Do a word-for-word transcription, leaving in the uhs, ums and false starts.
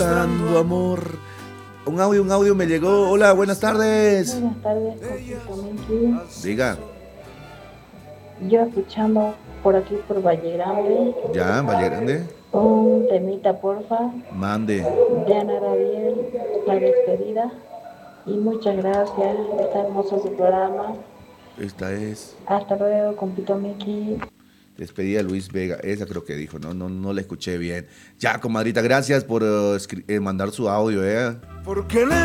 Dando amor. Un audio, un audio me llegó. Hola, buenas tardes. Buenas tardes, Constitución. Diga. Yo escuchando por aquí por Valle Grande. Ya, Valle Grande. Un temita, porfa. Mande. De Ana Gabriel, la despedida. Y muchas gracias. Está hermoso su programa. Esta es. Hasta luego, compito Miki. Despedida Luis Vega. Esa creo que dijo. No, no, no la escuché bien. Ya, comadrita, gracias por uh, escri- eh, mandar su audio, eh. ¿Por qué le